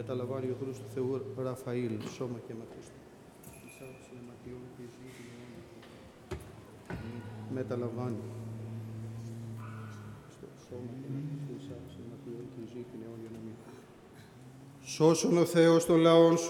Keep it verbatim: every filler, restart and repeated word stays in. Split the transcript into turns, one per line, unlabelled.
μεταλαμβάνει ο Θεός του Θεού Ραφαήλ, σώμα και αίματος. Μεταλαμβάνει. Σώσον ο Θεός των λαών σου